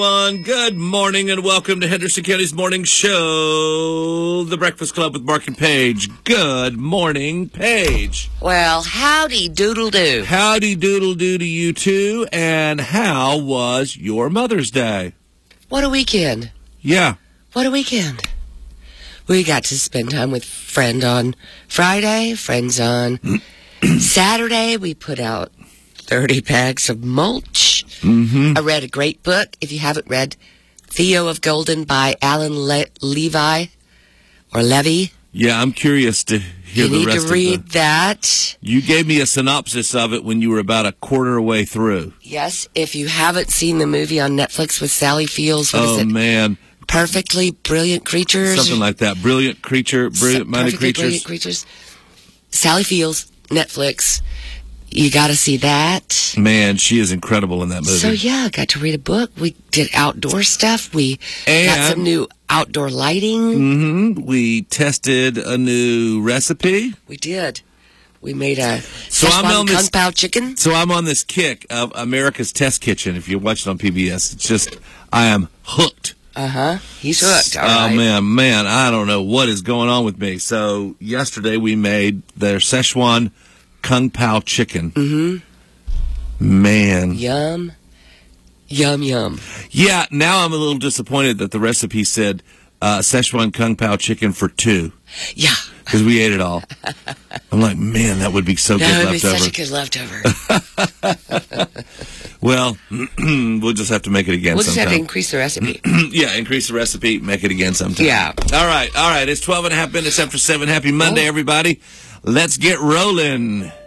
Good morning and welcome to Henderson County's morning show, The Breakfast Club with Mark and Paige. Good morning, Paige. Well, howdy doodle do. Howdy doodle do to you too. And how was your Mother's Day? What a weekend. Yeah. What a weekend. We got to spend time with friend on Friday, friends on Saturday. We put out 30 packs of mulch. Mm-hmm. I read a great book. If you haven't read Theo of Golden by Alan Levi or Levy. Yeah, I'm curious to hear the rest of it. You need to read that. You gave me a synopsis of it when you were about a quarter way through. Yes, if you haven't seen the movie on Netflix with Sally Fields. What is it? Man. Perfectly Brilliant Creatures. Something like that. Brilliant Minded Creatures. Brilliant Creatures. Sally Fields, Netflix. You got to see that. Man, she is incredible in that movie. So, yeah, got to read a book. We did outdoor stuff. We got some new outdoor lighting. Mm-hmm. We tested a new recipe. We did. We made a Szechuan Kung Pao chicken. So I'm on this kick of America's Test Kitchen. If you watch it on PBS, it's just, I am hooked. Uh-huh. He's hooked. All right. Oh, man, I don't know what is going on with me. So yesterday we made their Szechuan Kung Pao chicken. Mm-hmm. Man. Yum. Yum, yum. Yeah, now I'm a little disappointed that the recipe said Szechuan Kung Pao chicken for 2. Yeah. Because we ate it all. I'm like, man, that would be so good leftover. That would be such a good leftover. Well, we'll just have to make it again sometime. We'll just have to increase the recipe. Yeah, increase the recipe, make it again sometime. Yeah. All right. It's 12 and a half minutes after 7. Happy Monday, everybody. Let's get rolling.